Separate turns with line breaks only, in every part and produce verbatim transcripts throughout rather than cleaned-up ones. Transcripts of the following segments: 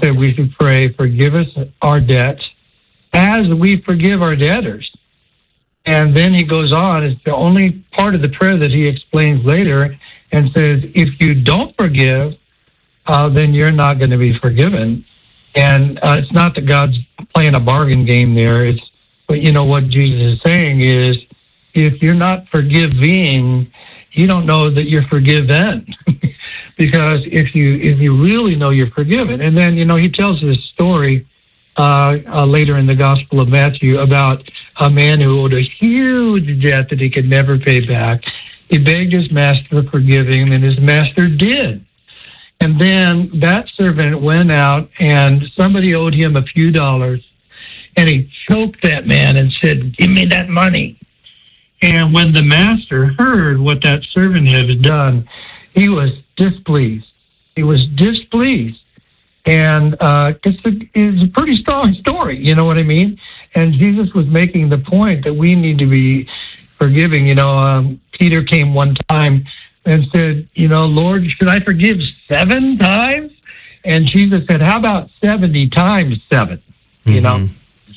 said we should pray, forgive us our debts as we forgive our debtors. And then he goes on, it's the only part of the prayer that he explains later, and says, if you don't forgive, uh, then you're not going to be forgiven. And uh, it's not that God's playing a bargain game there. It's, but you know what Jesus is saying is, if you're not forgiving, you don't know that you're forgiven. Because if you if you really know you're forgiven, and then you know he tells this story uh, uh, later in the Gospel of Matthew about a man who owed a huge debt that he could never pay back. He begged his master to forgive him, and his master did. And then that servant went out, and somebody owed him a few dollars, and he choked that man and said, "Give me that money." And when the master heard what that servant had done, he was displeased. He was displeased. And uh, it's, a, it's a pretty strong story, you know what I mean? And Jesus was making the point that we need to be forgiving. You know, um, Peter came one time and said, you know, Lord, should I forgive seven times? And Jesus said, how about seventy times seven? Mm-hmm. You know?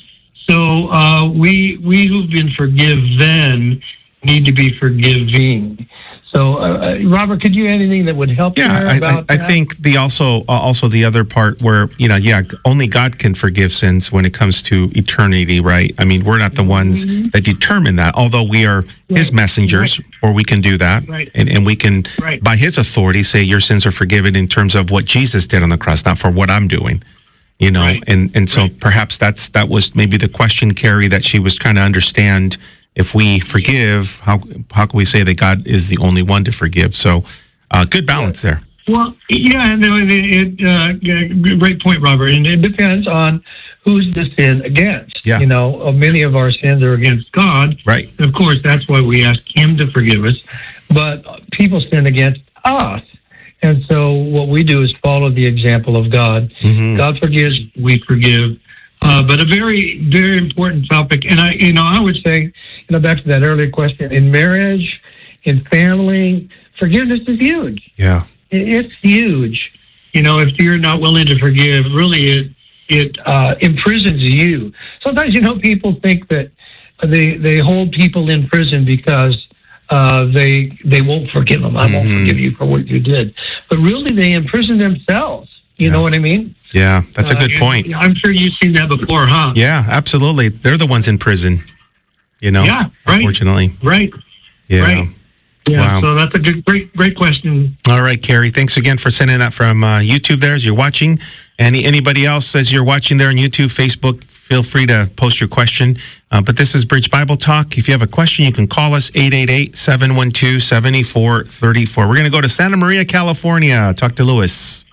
So uh, we we who've been forgiven need to be forgiving. So, uh, Robert, could you add anything that would help?
Yeah, I, I, I think the also uh, also the other part where you know, yeah, only God can forgive sins when it comes to eternity, right? I mean, we're not the ones mm-hmm. that determine that, although we are right. His messengers, right. or we can do that,
right.
and and we can
right.
by His authority say your sins are forgiven in terms of what Jesus did on the cross, not for what I'm doing. You know,
right.
and and so
right.
perhaps that's that was maybe the question, Carrie, that she was trying to understand. If we forgive, how how can we say that God is the only one to forgive? So, uh, good balance there.
Well, yeah, no, it, it uh, great point, Robert. And it depends on who's the sin against.
Yeah.
You know, many of our sins are against God.
Right.
And of course, that's why we ask Him to forgive us. But people sin against us. And so what we do is follow the example of God.
Mm-hmm.
God forgives, we forgive. Uh, but a very, very important topic. And I, you know, I would say, you know, back to that earlier question, in marriage, in family, forgiveness is huge.
Yeah.
It, it's huge. You know, if you're not willing to forgive, really it, it uh, imprisons you. Sometimes, you know, people think that they, they hold people in prison because uh, they, they won't forgive them. I mm-hmm. won't forgive you for what you did. But really, they imprison themselves. You
yeah.
know what I mean?
Yeah, that's a good
uh,
point.
I'm sure you've seen that before, huh?
Yeah, absolutely. They're the ones in prison, you know?
Yeah, right.
Unfortunately.
Right.
Yeah.
Right. Yeah,
wow.
So that's a good, great, great question.
All right, Carrie, thanks again for sending that from uh, YouTube there as you're watching. Any Anybody else as you're watching there on YouTube, Facebook, feel free to post your question. Uh, but this is Bridge Bible Talk. If you have a question, you can call us, eight eight eight, seven one two, seven four three four. We're going to go to Santa Maria, California. Talk to Louis.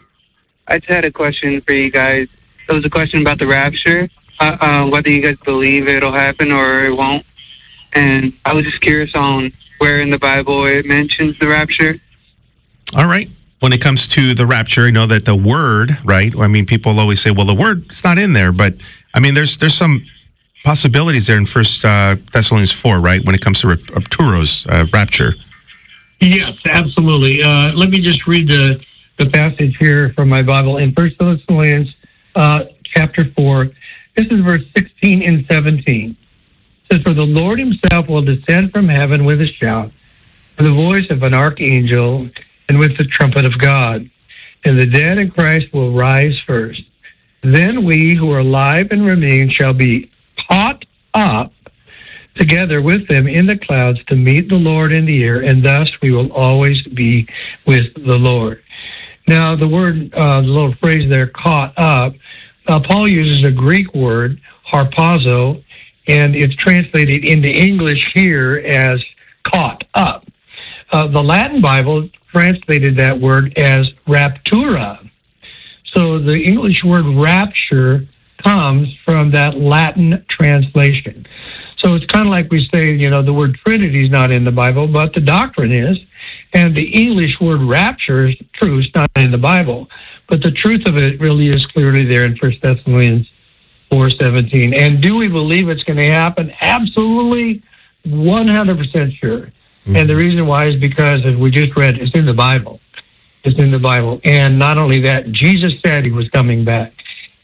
I just had a question for you guys. It was a question about the rapture, uh, uh, whether you guys believe it'll happen or it won't. And I was just curious on where in the Bible it mentions the rapture.
All right. When it comes to the rapture, I know that the word, right? I mean, people always say, well, the word, it's not in there. But, I mean, there's there's some possibilities there in First uh, Thessalonians four, right? When it comes to Arturo's uh, rapture.
Yes, absolutely. Uh, let me just read the... the passage here from my Bible in First Thessalonians uh, chapter four. This is verse sixteen and seventeen. It says, for the Lord himself will descend from heaven with a shout, with the voice of an archangel, and with the trumpet of God. And the dead in Christ will rise first. Then we who are alive and remain shall be caught up together with them in the clouds to meet the Lord in the air, and thus we will always be with the Lord. Now, the word, uh, the little phrase there, caught up, uh, Paul uses a Greek word, harpazo, and it's translated into English here as caught up. Uh, the Latin Bible translated that word as raptura. So the English word rapture comes from that Latin translation. So it's kind of like we say, you know, the word Trinity is not in the Bible, but the doctrine is. And the English word rapture is true, it's not in the Bible. But the truth of it really is clearly there in First Thessalonians four seventeen. And do we believe it's going to happen? Absolutely, one hundred percent sure. Mm-hmm. And the reason why is because, as we just read, it's in the Bible. It's in the Bible. And not only that, Jesus said he was coming back.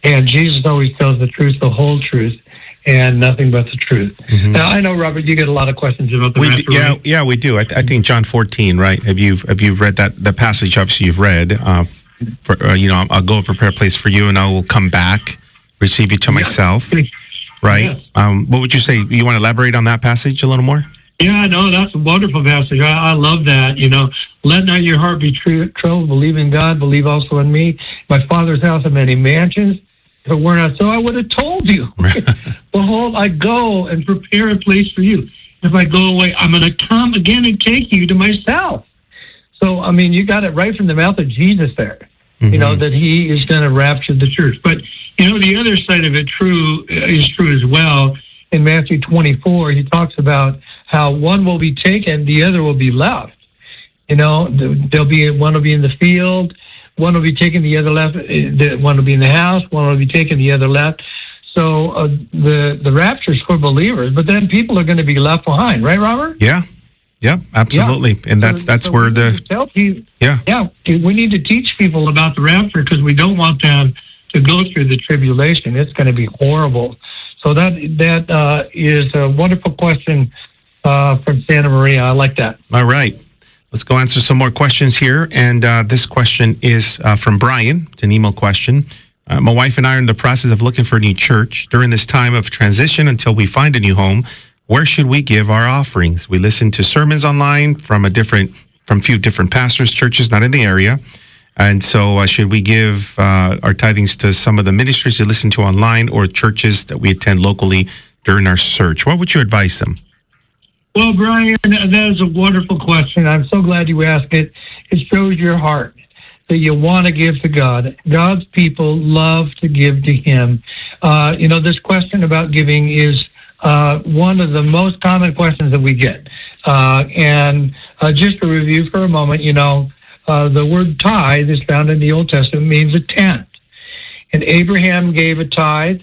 And Jesus always tells the truth, the whole truth, and nothing but the truth. Mm-hmm. Now, I know, Robert, you get a lot of questions about the
we
rapture.
D- yeah,
right?
yeah, we do. I, th- I think John fourteen, right? Have you have you read that the passage? Obviously, you've read. Uh, for, uh, you know, I'll go and prepare a place for you, and I will come back, receive you to
Yeah.
myself. Right?
Yes.
Um, what would you say? You want to elaborate on that passage a little more?
Yeah, no, that's a wonderful passage. I, I love that. You know, let not your heart be tr- troubled. Believe in God. Believe also in me. My Father's house have many mansions. If it were not so, I would have told you. Behold, I go and prepare a place for you. If I go away, I'm going to come again and take you to myself. So, I mean, you got it right from the mouth of Jesus there. Mm-hmm. You know, that he is going to rapture the church. But, you know, the other side of it true is true as well. In Matthew twenty-four, he talks about how one will be taken, the other will be left. You know, there'll be one will be in the field, one will be taken, the other left. One will be in the house, one will be taken, the other left. So uh, the the rapture is for believers, but then people are going to be left behind, right, Robert?
Yeah, yeah, absolutely. Yeah. And that's
so,
that's
so
where the
tell people,
yeah
yeah we need to teach people about the rapture because we don't want them to go through the tribulation. It's going to be horrible. So that that uh, is a wonderful question uh, from Santa Maria. I like that.
All right. Let's go answer some more questions here. And uh, this question is uh, from Brian. It's an email question. Uh, my wife and I are in the process of looking for a new church. During this time of transition until we find a new home, where should we give our offerings? We listen to sermons online from a different, from a few different pastors, churches not in the area. And so uh, should we give uh, our tithings to some of the ministries we listen to online or churches that we attend locally during our search? What would you advise them?
Well, Brian, that is a wonderful question. I'm so glad you asked it. It shows your heart that you want to give to God. God's people love to give to him. Uh, you know, this question about giving is uh, one of the most common questions that we get. Uh, and uh, just to review for a moment, you know, uh, the word tithe is found in the Old Testament, means a tenth. And Abraham gave a tithe,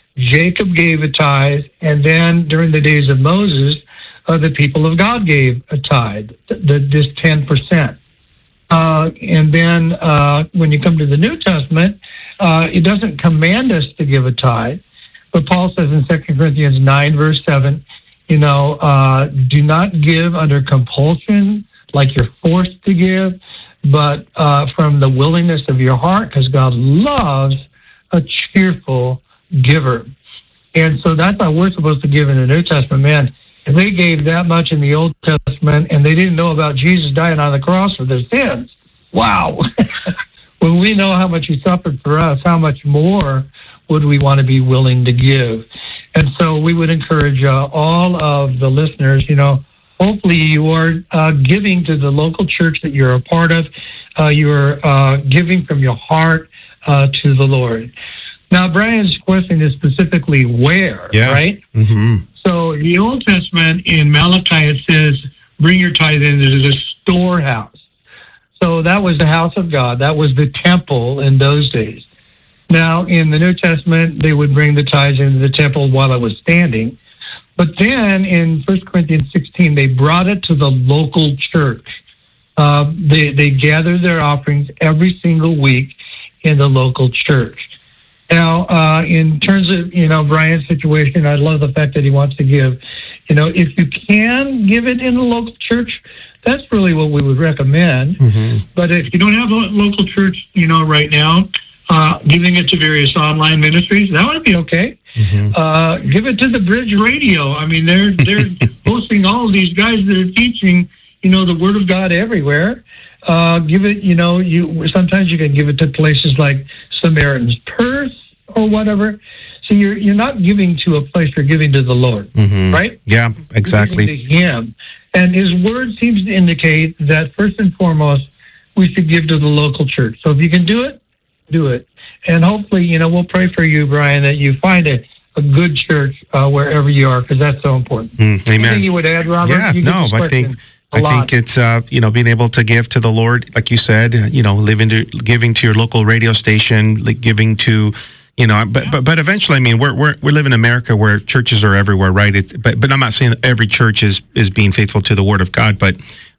Jacob gave a tithe, and then during the days of Moses, uh, the people of God gave a tithe, the, the, this ten percent. Uh, and then uh, when you come to the New Testament, uh, it doesn't command us to give a tithe. But Paul says in Second Corinthians nine, verse seven, you know, uh, do not give under compulsion, like you're forced to give, but uh, from the willingness of your heart, because God loves a cheerful giver. And so that's how we're supposed to give in the New Testament. Man, if they gave that much in the Old Testament and they didn't know about Jesus dying on the cross for their sins, wow. When we know how much he suffered for us, how much more would we want to be willing to give? And so we would encourage uh, all of the listeners, you know, hopefully you are uh, giving to the local church that you're a part of. Uh, you're uh, giving from your heart uh, to the Lord. Now, Brian's question is specifically where,
yeah.
right?
Mm-hmm.
So the Old Testament in Malachi, it says, bring your tithe into the storehouse. So that was the house of God. That was the temple in those days. Now, in the New Testament, they would bring the tithes into the temple while it was standing. But then in First Corinthians sixteen, they brought it to the local church. Uh, they, they gathered their offerings every single week in the local church. Now, uh, in terms of, you know, Brian's situation, I love the fact that he wants to give. You know, if you can give it in the local church, that's really what we would recommend. Mm-hmm. But if you don't have a local church, you know, right now, uh, giving it to various online ministries, that would be okay. Mm-hmm. Uh, give it to the Bridge Radio. I mean, they're they're hosting all of these guys that are teaching, you know, the Word of God everywhere. Uh, give it, you know, you sometimes you can give it to places like Samaritan's Purse or whatever. So you're you're not giving to a place, you're giving to the Lord, mm-hmm. right?
Yeah, exactly.
You're giving to Him. And His Word seems to indicate that first and foremost, we should give to the local church. So if you can do it, do it. And hopefully, you know, we'll pray for you, Brian, that you find a, a good church uh, wherever you are, because that's so important.
Mm, amen.
Anything you would add, Robert?
Yeah,
you
no, I think I lot. think it's uh, you know, being able to give to the Lord, like you said, you know, living to, giving to your local radio station, like giving to, you know, but but but eventually, I mean, we're we're we live in America where churches are everywhere, right? It's but but I'm not saying that every church is is being faithful to the Word of God, but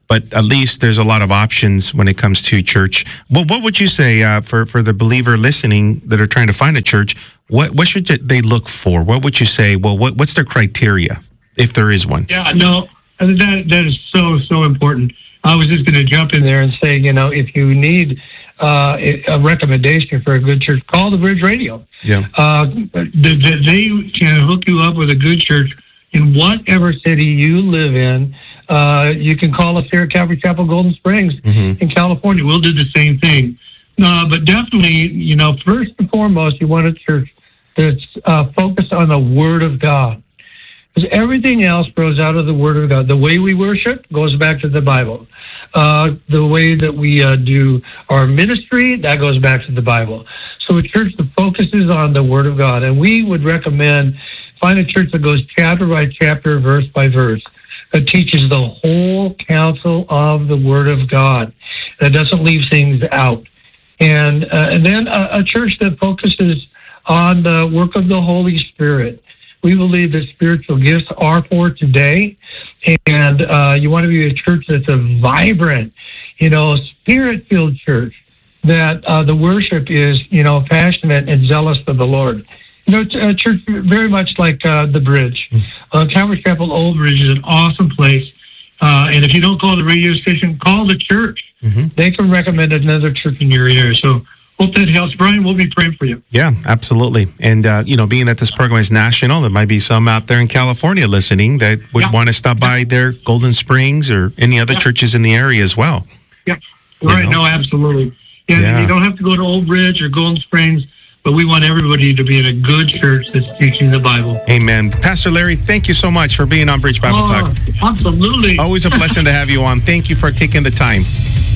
but at least there's a lot of options when it comes to church. Well, what would you say uh, for, for the believer listening that are trying to find a church? What what should they look for? What would you say? Well, what what's their criteria, if there is one?
Yeah, no, that that is so, so important. I was just going to jump in there and say, you know, if you need uh, a recommendation for a good church, call the Bridge Radio.
Yeah.
Uh, the, the, they can hook you up with a good church in whatever city you live in. Uh, you can call us here at Calvary Chapel Golden Springs
Mm-hmm.
in California. We'll do the same thing. Uh, but definitely, you know, first and foremost, you want a church that's uh, focused on the Word of God. Because everything else grows out of the Word of God. The way we worship goes back to the Bible. Uh, the way that we uh, do our ministry, that goes back to the Bible. So a church that focuses on the Word of God. And we would recommend find a church that goes chapter by chapter, verse by verse, that teaches the whole counsel of the Word of God, that doesn't leave things out. And, uh, and then a, a church that focuses on the work of the Holy Spirit. We believe that spiritual gifts are for today, and uh, you want to be a church that's a vibrant, you know, spirit-filled church, that uh, the worship is, you know, passionate and zealous for the Lord. You know, it's a church very much like uh, the Bridge. Uh, Calvary Chapel Old Bridge is an awesome place, uh, and if you don't call the radio station, call the church.
Mm-hmm.
They can recommend another church in your area. So hope that helps. Brian, we'll be praying for you.
Yeah, absolutely. And, uh, you know, being that this program is national, there might be some out there in California listening that would
Yeah.
want to stop by
Yeah.
their Golden Springs or any other
Yeah.
churches in the area as well.
Yeah, right.
know?
No, absolutely. Yeah,
Yeah.
you don't have to go to Old Bridge or Golden Springs, but we want everybody to be in a good church that's teaching the Bible.
Amen. Pastor Larry, thank you so much for being on Bridge Bible
Oh,
Talk.
absolutely.
Always a blessing to have you on. Thank you for taking the time.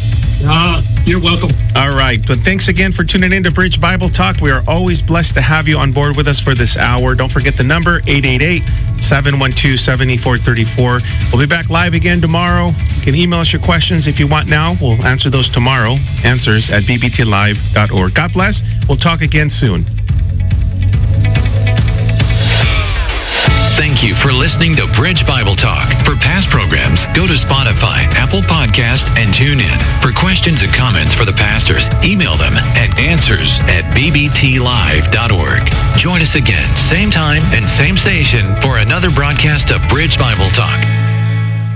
Uh, you're welcome.
All right. But thanks again for tuning in to Bridge Bible Talk. We are always blessed to have you on board with us for this hour. Don't forget the number, eight eight eight, seven one two, seven four three four. We'll be back live again tomorrow. You can email us your questions if you want now. We'll answer those tomorrow. Answers at b b t live dot org. God bless. We'll talk again soon.
Thank you for listening to Bridge Bible Talk. For past programs, go to Spotify, Apple Podcast, and tune in. For questions and comments for the pastors, email them at answers at b b t live dot org. Join us again, same time and same station for another broadcast of Bridge Bible Talk.